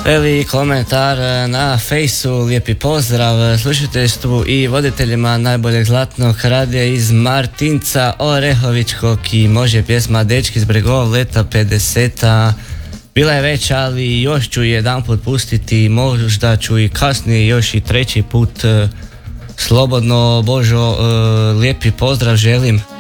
Veli komentar na fejsu, lijepi pozdrav slušateljstvu i voditeljima najboljeg zlatnog radija iz Martinca Orehovičkog i može pjesma Dečki s bregova leta 50. Bila je već, ali još ću jedan put pustiti, možda ću i kasnije još i treći put. Slobodno Božo, lijepi pozdrav želim.